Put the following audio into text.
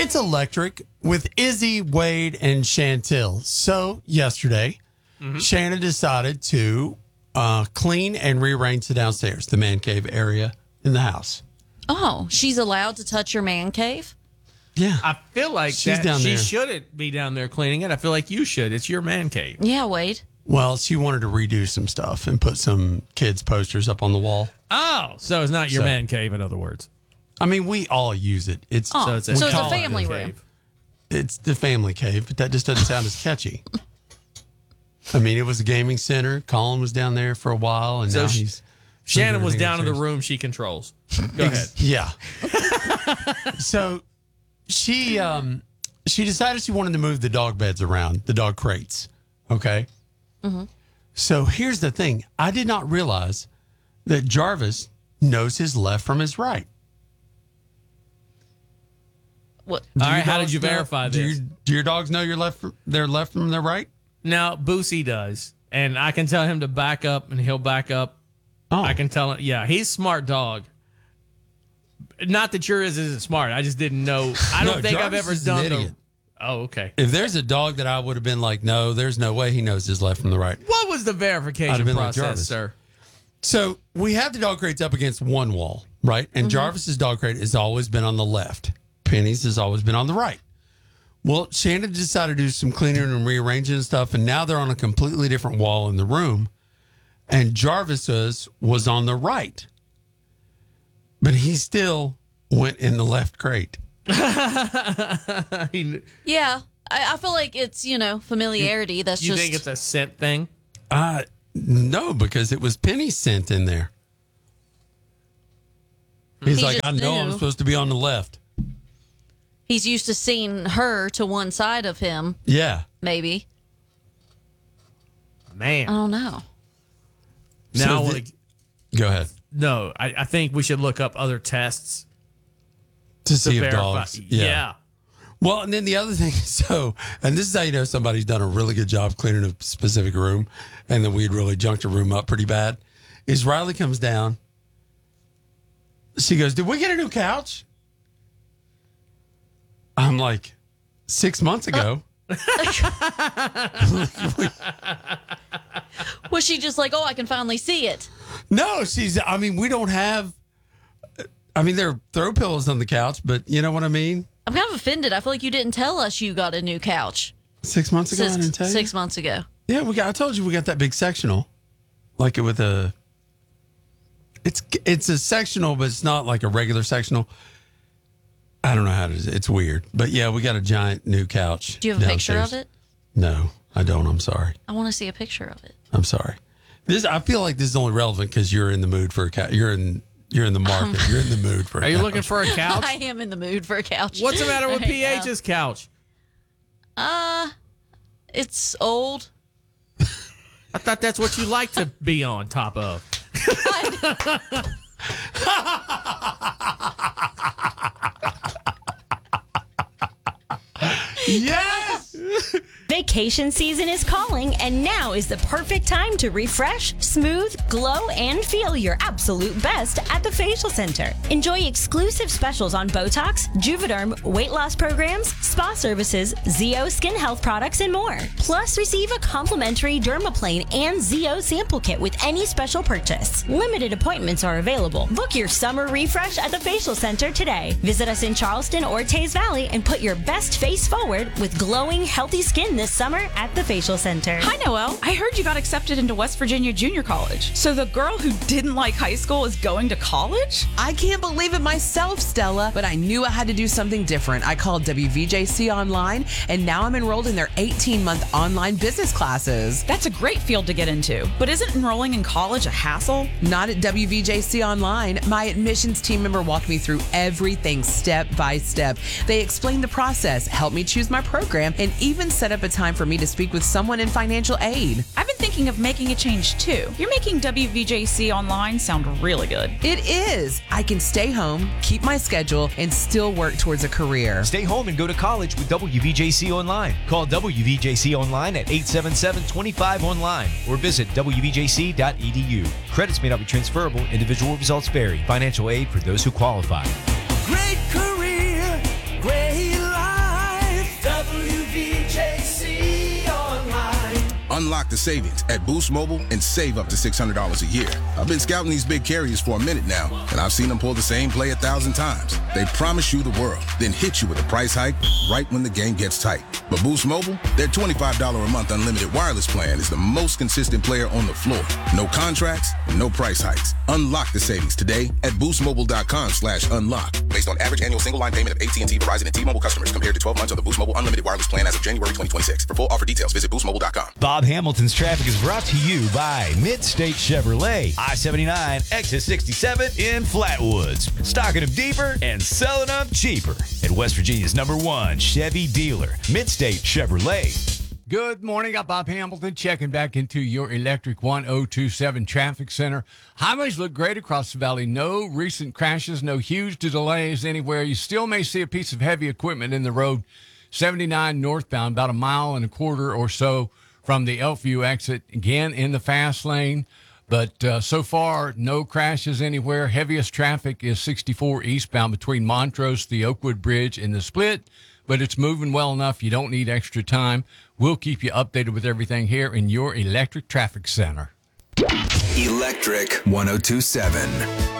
It's electric with Izzy, Wade, and Chantel. So yesterday, Shannon decided to clean and rearrange the downstairs, the man cave area in the house. Oh, she's allowed to touch your man cave? Yeah. I feel like She's that down she there. shouldn't be down there cleaning it. I feel like you should. It's your man cave. Yeah, Wade. Well, she wanted to redo some stuff and put some kids' posters up on the wall. Oh, so it's not your So- man cave, in other words. I mean, we all use it. It's Oh, it's a so it's a call it family a room. It's the family cave, but that just doesn't sound as catchy. I mean, it was a gaming center. Colin was down there for a while, and So now sh- he's Shannon was everything down in the upstairs. room she controls. Go ahead. Yeah. So she decided she wanted to move the dog beds around, the dog crates. Okay. So here's the thing: I did not realize that Jarvis knows his left from his right. What? All right, your how dogs did you know- verify do this? Do your dogs know their left from their right? Now, Boosie does. And I can tell him to back up, and he'll back up. Oh, I can tell him. Yeah, he's a smart dog. Not that yours isn't smart. I just didn't know. I don't No, think I've Jarvis ever is an done idiot. Oh, okay. If there's a dog that I would have been like, no, there's no way he knows his left from the right. What was the I'd verification have been like process, Jarvis. sir? So we have the dog crates up against one wall, right? And Jarvis's dog crate has always been on the left. Penny's has always been on the right. Well, Shannon decided to do some cleaning and rearranging and stuff, and now they're on a completely different wall in the room. And Jarvis's was on the right, but he still went in the left crate. You Yeah. I feel like it's, familiarity. That's just. think it's a scent thing? No, because it was Penny's scent in there. He's He like, just I know I'm knew. supposed to be on the left. He's used to seeing her to one side of him, Yeah. maybe. Man. I don't know. now, So I wanna- Go ahead. no, I think we should look up other tests To to see if verify. dogs. Yeah. Well, and then the other thing, and this is how you know somebody's done a really good job cleaning a specific room, and then we'd really junked a room up pretty bad, is Riley comes down. She goes, did we get a new couch? I'm like, 6 months ago. Was she just like, oh, I can finally see it? No, we don't have, there are throw pillows on the couch, but you know what I mean? I'm kind of offended. I feel like you didn't tell us you got a new couch 6 months ago, I didn't tell you? 6 months ago. Yeah, I told you we got that big sectional, like it with a. It's a sectional, but it's not like a regular sectional. I don't know how to. It's weird, but yeah, we got a giant new couch. Do you have a picture of downstairs. it? No, I don't. I'm sorry. I want to see a picture of it. I'm sorry. I feel like this is only relevant because you're in the mood for a couch. You're in the market. You're in the mood for. Are you looking for a couch? I am in the mood for a couch. What's the matter with Right PH's couch? now. It's old. I thought that's what you like to be on top of. Yes. Vacation season is calling, and now is the perfect time to refresh, smooth, glow, and feel your absolute best at the Facial Center. Enjoy exclusive specials on Botox, Juvederm, weight loss programs, spa services, ZO skin health products, and more. Plus, receive a complimentary Dermaplane and ZO sample kit with any special purchase. Limited appointments are available. Book your summer refresh at the Facial Center today. Visit us in Charleston or Taze Valley and put your best face forward with glowing, healthy skin this summer at the Facial Center. Hi, Noelle. I heard you got accepted into West Virginia Junior College. So the girl who didn't like high school is going to college? I can't believe it myself, Stella, but I knew I had to do something different. I called WVJC online, and now I'm enrolled in their 18-month online business classes. That's a great field to get into. But isn't enrolling in college a hassle? Not at WVJC Online. My admissions team member walked me through everything step by step. They explained the process, helped me choose my program, and even set up a time for me to speak with someone in financial aid. I've been thinking of making a change too. You're making WVJC Online sound really good. It is. I can stay home, keep my schedule, and still work towards a career. Stay home and go to college with WVJC Online. Call WVJC Online at 877-25-ONLINE or visit wvjc.edu. Credits may not be transferable. Individual results vary. Financial aid for those who qualify. Great career, great life. Unlock the savings at Boost Mobile and save up to $600 a year. I've been scouting these big carriers for a minute now, and I've seen them pull the same play 1,000 times. They promise you the world, then hit you with a price hike right when the game gets tight. But Boost Mobile, their $25 a month unlimited wireless plan is the most consistent player on the floor. No contracts, no price hikes. Unlock the savings today at boostmobile.com/unlock. Based on average annual single line payment of AT&T, Verizon, and T-Mobile customers compared to 12 months of the Boost Mobile unlimited wireless plan as of January 2026. For full offer details, visit boostmobile.com. Bob Hamilton's Traffic is brought to you by Midstate Chevrolet, I-79, exit 67 in Flatwoods. Stocking them deeper and selling them cheaper. At West Virginia's #1 Chevy dealer, Midstate Chevrolet. Good morning. I'm Bob Hamilton checking back into your Electric 1027 Traffic Center. Highways look great across the valley. No recent crashes, no huge delays anywhere. You still may see a piece of heavy equipment in the road. 79 northbound, about 1.25 miles or so from the Elkview exit, again in the fast lane. But so far, no crashes anywhere. Heaviest traffic is 64 eastbound between Montrose, the Oakwood Bridge, and the Split. But it's moving well enough. You don't need extra time. We'll keep you updated with everything here in your Electric Traffic Center. Electric 1027.